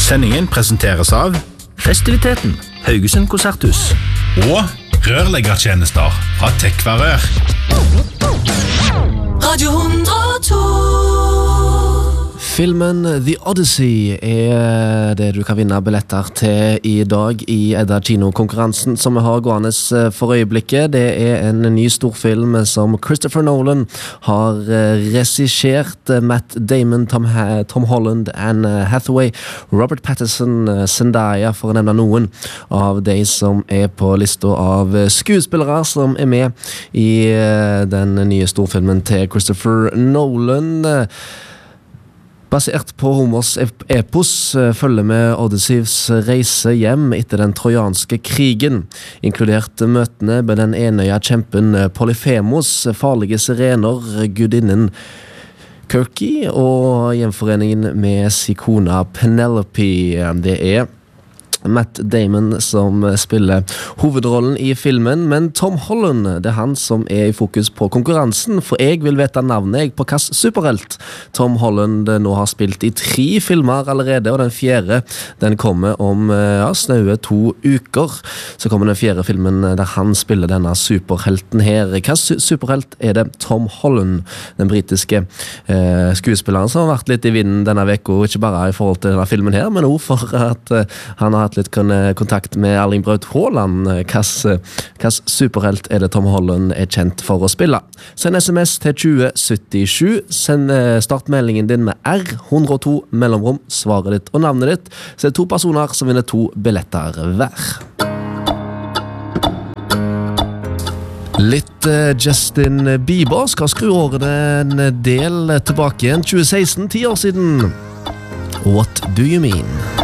Sendingen presenteres av Festiviteten, Haugesund Konserthus. og rørleggertjenester fra Tekvarør. Radio 102. Filmen The Odyssey det du kan vinne billetter til I dag I Edda Kino-konkurransen som vi har gående for øyeblikket. Det en ny storfilm som Christopher Nolan har regissert. Matt Damon, Tom Holland, Anne Hathaway, Robert Pattinson, Zendaya, for å nevne noen av de som på lista av skuespillere som med I den nye storfilmen til Christopher Nolan. Basert på Homers epos følger med Odysseus reise hjem etter den trojanske krigen, inkludert møtene med den enøya kjempen Polyphemos, farlige sirener, gudinnen Kirky og gjenforeningen med sin kona Penelope. Det Matt Damon som spiller hovedrollen I filmen, men Tom Holland, det han som I fokus på konkurransen, for jeg vil vite navnet på hvilken superhelt Tom Holland nå har spilt I 3 filmer allerede, og den 4, den kommer om snaue 2 uker. Så kommer den 4 filmen der han spiller denne superhelten her. Hvilken superhelt det Tom Holland, den britiske skuespilleren som har vært litt I vinden denne veka, ikke bare I forhold til denne filmen her, men også for at han har hatt litt kontakt med Erling Braut Haaland. Hvilken superhelt det Tom Holland kjent for å spille? Send SMS til 2077. Send startmeldingen din med R102 mellomrom, svaret ditt og navnet ditt. Så det 2 personer som vinner 2 billetter hver. Litt Justin Bieber skal skru årene en del tilbake igjen. 2016, 10 år siden. What do you mean?